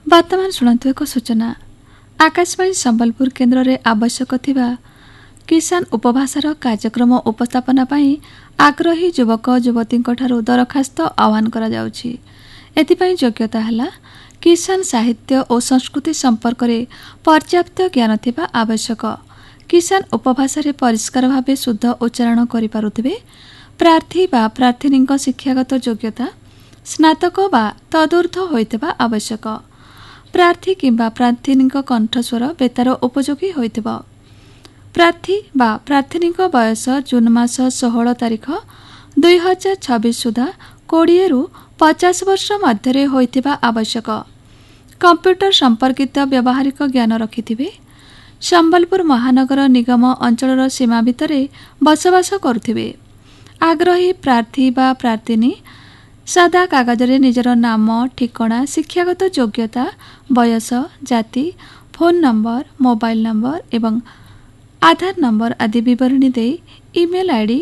वर्तमान शुणु एक सूचना। आकाशवाणी संबलपुर केन्द्र रे आवश्यक थिबा किसान उपभाषार कार्यक्रम उपस्थापना पाई आग्रही युवक युवती दरखास्त आह्वान करा जाउछि। एथिपाई योग्यता हला किसान साहित्य और संस्कृति संपर्क रे पर्याप्त ज्ञान थिबा आवश्यक। किसान उपभाषा रे परिष्कार भावे शुद्ध उच्चारण करि पारुथिबे। प्रार्थी बा प्रार्थिनीक शिक्षागत योग्यता स्नातक बा तदूर्ध्व होइतबा आवश्यक। प्रार्थी किंबा प्रार्थिनीक कंठस्वर बेतार उपयोगी होइतबा। प्रार्थी बा प्रार्थिनीक बयस जून मास 16 तारिख 2026 सुधा 20 रु 50 वर्ष मध्य होइतबा आवश्यक। कंप्यूटर संपर्कित व्यावहारिक ज्ञान रखिथिबे। संबलपुर महानगर निगम अंचलर सीमा भितरे बसवास करुथिबे। आग्रही प्रार्थी बा प्रार्थिनी सादा कागजरे निजर नाम ठिकणा शिक्षागत योग्यता बयस जाति फोन नंबर मोबाइल नंबर एवं आधार नंबर आदि विवरणी दे ईमेल आईडी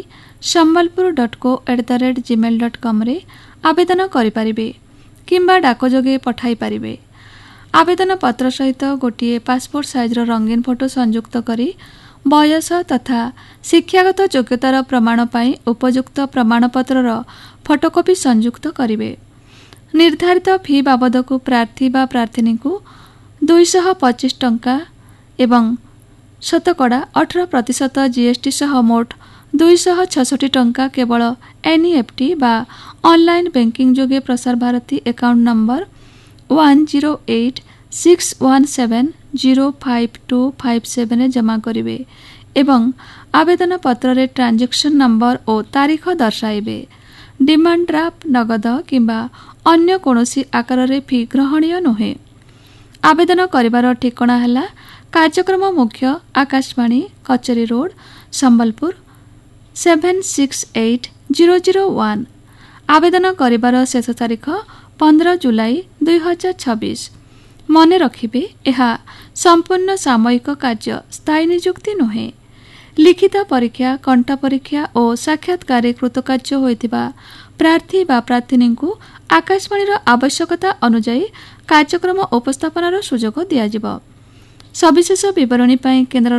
sambalpur.co@gmail.com रे आवेदन करिपारिबे किंबा डाक जोगे पठाई पारिबे। आवेदन पत्र सहित गोटिए पासपोर्ट साइजर रंगीन फोटो संयुक्त करी बयस तथा शिक्षागत योग्यतार प्रमाण पाई उपयुक्त प्रमाणपत्रर फोटोकॉपी संयुक्त करिवे। निर्धारित फी बाबदकु प्रार्थी बा प्रार्थिनी को 225 टंका एवं शतकड़ा 18% जीएसटी सह मोट 266 टंका केवल एनईएफटी बा ऑनलाइन बैंकिंग जोगे प्रसार भारती अकाउंट नंबर 108617052257 रे जमा करिवे एवं आवेदन पत्र रे ट्रांजैक्शन नंबर और तारीख दर्शाइबे। डिमांड ड्राफ्ट नगद किंबा अन्य कोनोसी आकार रे फी ग्रहणीय नुहे। आवेदन करिवार ठिकणा हला कार्यक्रम मुख्य आकाशवाणी कचेरी रोड संबलपुर 768001। आवेदन करिवार शेष तारीख 15 जुलाई 2026। मने रखिबे एहा संपूर्ण सामयिक कार्य स्थायी नियुक्ति नुहे। लिखित परीक्षा कंठा परीक्षा और साक्षात्कार कृतकार्य होइतिबा प्रार्थी बा प्रार्थिनी को आकाशवाणी आवश्यकता अनुसार कार्यक्रम उपस्थापनार सुजोग दियाजिब। सविशेष विवरणी केन्द्र